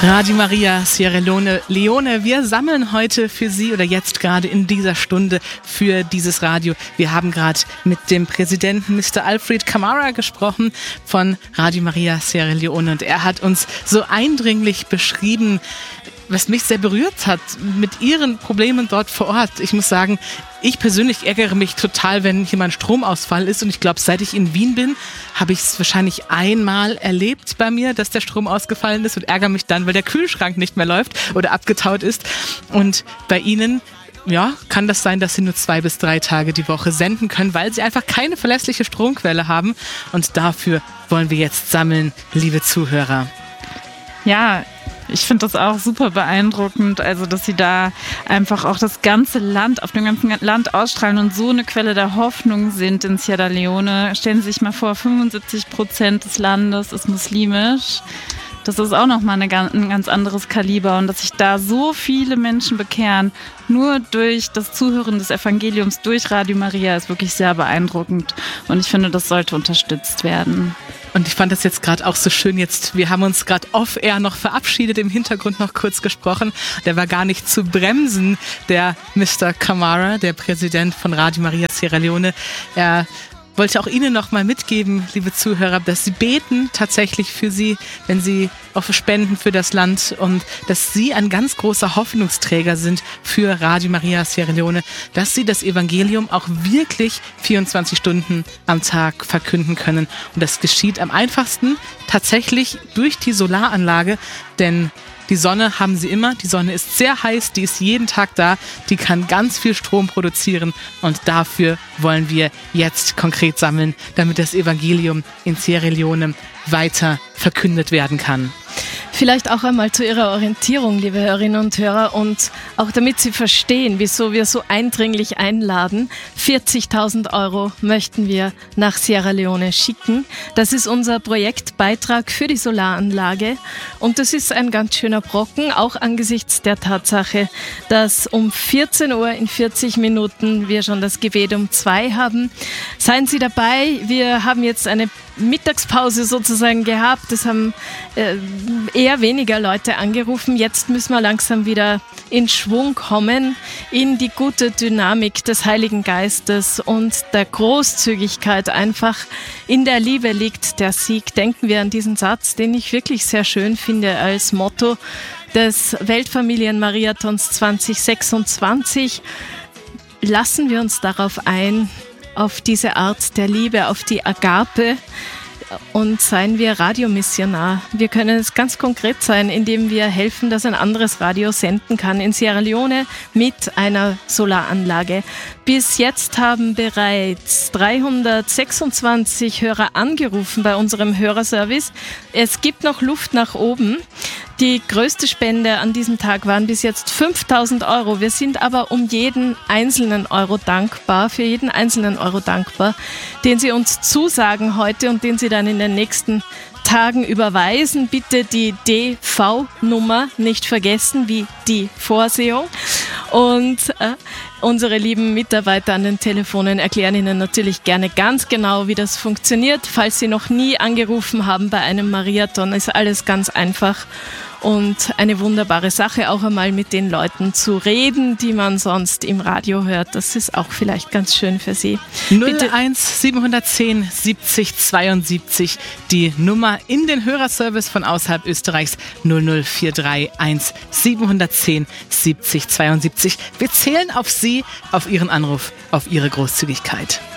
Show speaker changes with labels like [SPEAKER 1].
[SPEAKER 1] Radio Maria Sierra Leone, wir sammeln heute für Sie oder jetzt gerade in dieser Stunde für dieses Radio. Wir haben gerade mit dem Präsidenten Mr. Alfred Camara gesprochen von Radio Maria Sierra Leone und er hat uns so eindringlich beschrieben, was mich sehr berührt hat, mit ihren Problemen dort vor Ort. Ich muss sagen, ich persönlich ärgere mich total, wenn hier mal ein Stromausfall ist und ich glaube, seit ich in Wien bin, habe ich es wahrscheinlich einmal erlebt bei mir, dass der Strom ausgefallen ist und ärgere mich dann, weil der Kühlschrank nicht mehr läuft oder abgetaut ist. Und bei Ihnen, ja, kann das sein, dass Sie nur 2 bis 3 Tage die Woche senden können, weil Sie einfach keine verlässliche Stromquelle haben und dafür wollen wir jetzt sammeln, liebe Zuhörer.
[SPEAKER 2] Ja, ich finde das auch super beeindruckend, also dass sie da einfach auch das ganze Land, auf dem ganzen Land ausstrahlen und so eine Quelle der Hoffnung sind in Sierra Leone. Stellen Sie sich mal vor, 75% des Landes ist muslimisch. Das ist auch nochmal ein ganz anderes Kaliber und dass sich da so viele Menschen bekehren, nur durch das Zuhören des Evangeliums durch Radio Maria ist wirklich sehr beeindruckend und ich finde, das sollte unterstützt werden.
[SPEAKER 1] Und ich fand das jetzt gerade auch so schön jetzt, wir haben uns gerade off-air noch verabschiedet, im Hintergrund noch kurz gesprochen. Der war gar nicht zu bremsen, der Mr. Camara, der Präsident von Radio Maria Sierra Leone. Er wollte auch Ihnen noch mal mitgeben, liebe Zuhörer, dass Sie beten tatsächlich für Sie, wenn Sie auch spenden für das Land und dass Sie ein ganz großer Hoffnungsträger sind für Radio Maria Sierra Leone, dass Sie das Evangelium auch wirklich 24 Stunden am Tag verkünden können. Und das geschieht am einfachsten tatsächlich durch die Solaranlage, denn die Sonne haben sie immer, die Sonne ist sehr heiß, die ist jeden Tag da, die kann ganz viel Strom produzieren und dafür wollen wir jetzt konkret sammeln, damit das Evangelium in Sierra Leone weiter verkündet werden kann.
[SPEAKER 3] Vielleicht auch einmal zu Ihrer Orientierung, liebe Hörerinnen und Hörer, und auch damit Sie verstehen, wieso wir so eindringlich einladen. 40.000 € möchten wir nach Sierra Leone schicken. Das ist unser Projektbeitrag für die Solaranlage und das ist ein ganz schöner Brocken, auch angesichts der Tatsache, dass um 14 Uhr in 40 Minuten wir schon das Gebet um 2 haben. Seien Sie dabei, wir haben jetzt eine Mittagspause sozusagen gehabt. Es haben eher weniger Leute angerufen. Jetzt müssen wir langsam wieder in Schwung kommen, in die gute Dynamik des Heiligen Geistes und der Großzügigkeit. Einfach in der Liebe liegt der Sieg. Denken wir an diesen Satz, den ich wirklich sehr schön finde als Motto des Weltfamilienmarathons 2026. Lassen wir uns darauf ein, auf diese Art der Liebe, auf die Agape und seien wir Radiomissionar. Wir können es ganz konkret sein, indem wir helfen, dass ein anderes Radio senden kann in Sierra Leone mit einer Solaranlage. Bis jetzt haben bereits 326 Hörer angerufen bei unserem Hörerservice. Es gibt noch Luft nach oben. Die größte Spende an diesem Tag waren bis jetzt 5.000 €. Wir sind aber um jeden einzelnen Euro dankbar, für jeden einzelnen Euro dankbar, den Sie uns zusagen heute und den Sie dann in den nächsten Tagen überweisen. Bitte die DV-Nummer nicht vergessen, wie die Vorsehung. Und unsere lieben Mitarbeiter an den Telefonen erklären Ihnen natürlich gerne ganz genau, wie das funktioniert. Falls Sie noch nie angerufen haben bei einem Marathon, ist alles ganz einfach. Und eine wunderbare Sache, auch einmal mit den Leuten zu reden, die man sonst im Radio hört. Das ist auch vielleicht ganz schön für Sie.
[SPEAKER 1] 01 710 70 72, die Nummer in den Hörerservice von außerhalb Österreichs 00431 710 70 72. Wir zählen auf Sie, auf Ihren Anruf, auf Ihre Großzügigkeit.